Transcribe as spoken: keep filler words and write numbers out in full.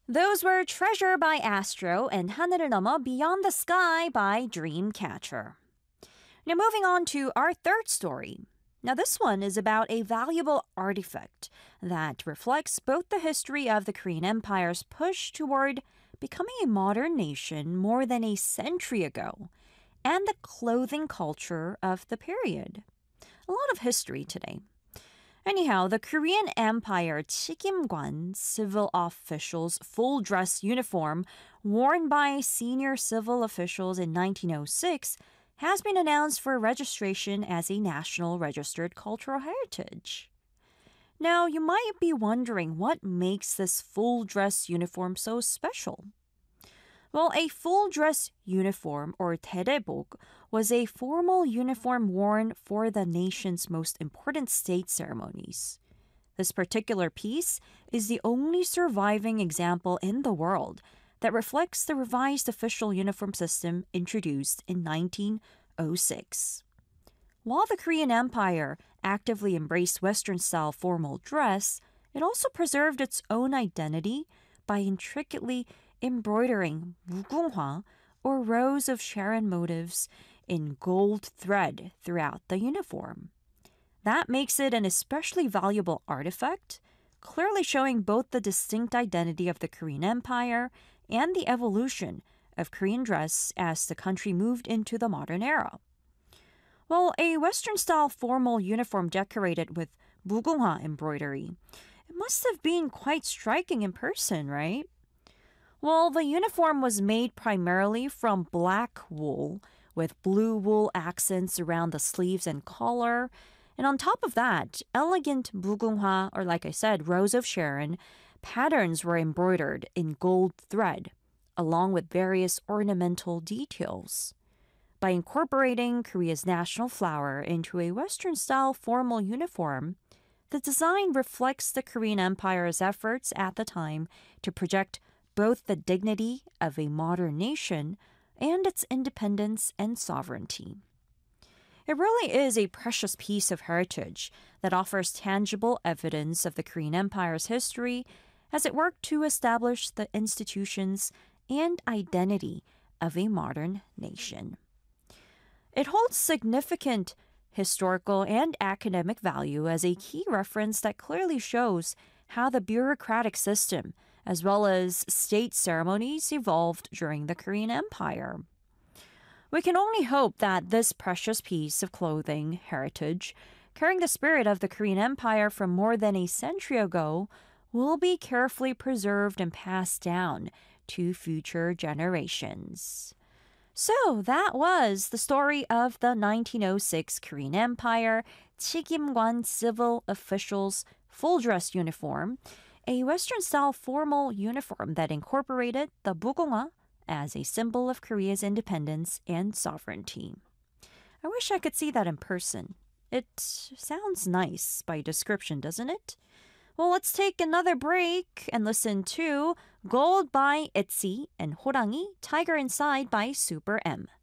Those were Treasure by Astro and 하늘을 넘어 Beyond the Sky by Dreamcatcher. Now moving on to our third story. Now this one is about a valuable artifact that reflects both the history of the Korean Empire's push toward becoming a modern nation more than a century ago and the clothing culture of the period. A lot of history today. Anyhow, the Korean Empire Chikimgwan civil officials' full dress uniform worn by senior civil officials in nineteen oh six has been announced for registration as a National Registered Cultural Heritage. Now, you might be wondering what makes this full dress uniform so special. Well, a full dress uniform, or 대대복, was a formal uniform worn for the nation's most important state ceremonies. This particular piece is the only surviving example in the world that reflects the revised official uniform system introduced in nineteen oh six. While the Korean Empire actively embraced Western-style formal dress, it also preserved its own identity by intricately embroidering 무궁화, or rows of Sharon motifs, in gold thread throughout the uniform. That makes it an especially valuable artifact, clearly showing both the distinct identity of the Korean Empire and the evolution of Korean dress as the country moved into the modern era. Well, a Western-style formal uniform decorated with 무궁화 embroidery, it must have been quite striking in person, right? Well, the uniform was made primarily from black wool, with blue wool accents around the sleeves and collar. And on top of that, elegant 무궁화, or like I said, Rose of Sharon, patterns were embroidered in gold thread, along with various ornamental details. By incorporating Korea's national flower into a Western-style formal uniform, the design reflects the Korean Empire's efforts at the time to project both the dignity of a modern nation and its independence and sovereignty. It really is a precious piece of heritage that offers tangible evidence of the Korean Empire's history as it worked to establish the institutions and identity of a modern nation. It holds significant historical and academic value as a key reference that clearly shows how the bureaucratic system as well as state ceremonies evolved during the Korean Empire. We can only hope that this precious piece of clothing heritage, carrying the spirit of the Korean Empire from more than a century ago, will be carefully preserved and passed down to future generations. So that was the story of the nineteen oh six Korean Empire Chikimgwan civil officials' full dress uniform, a Western-style formal uniform that incorporated the 무궁화 as a symbol of Korea's independence and sovereignty. I wish I could see that in person. It sounds nice by description, doesn't it? Well, let's take another break and listen to Gold by ITZY and 호랑이 Tiger Inside by Super M.